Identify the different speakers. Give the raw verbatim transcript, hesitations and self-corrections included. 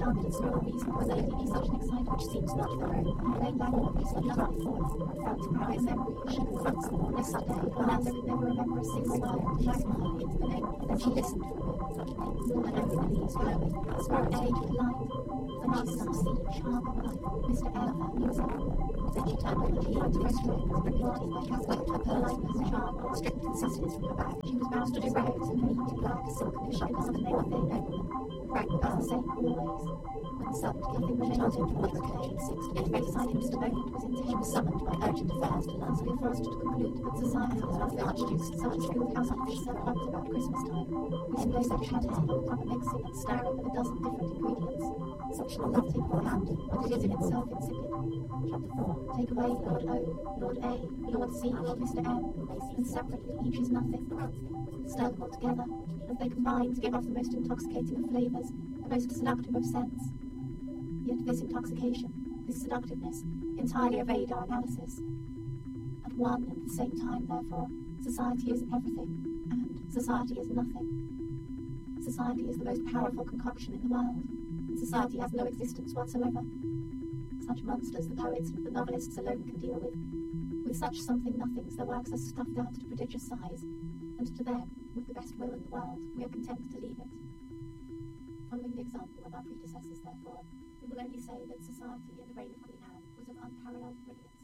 Speaker 1: and small reason was there be such an excitement which seems not thorough. They value of these lovely thoughts, felt to cry memory, she confronts them yesterday, Orlando could never remember a single word. She smiled into the name, and she listened for me. And over the leaves glowing, spark age with light. The master of sea, charm of life, Mister Elephant music. Then she turned over the light to restaurant, repeating by Catholic her politeness, charm, strict consistency from her back. She was bound to rags and neat and black as silk, and she could not name a thing ever. Frank was the same always. When summoned, giving the chanting to the occasion six to get ready beside him, Mister Bowden was in he was summoned by urgent affairs to Lance and forced to conclude that society was one of the archduke's such a schoolhouse officer once about Christmas time. We can place a chateau, proper mixing and stirring of a dozen different ingredients. Such a nothing for hand, but it is in itself insipid. Chapter four. Take away Lord O, Lord A, Lord C, Mister M, and separately each is nothing. Stir them all together, as they combine to give off the most intoxicating of flavours, the most seductive of scents. Yet this intoxication, this seductiveness, entirely evade our analysis. At one and the same time, therefore, society is everything, and society is nothing. Society is the most powerful concoction in the world, and society has no existence whatsoever. Such monsters the poets and the novelists alone can deal with. With such something-nothings, their works are stuffed out to prodigious size, and to them, with the best will in the world, we are content to leave it. Following the example of our predecessors, therefore, we will only say that society in the reign of Queen Anne was of unparalleled brilliance.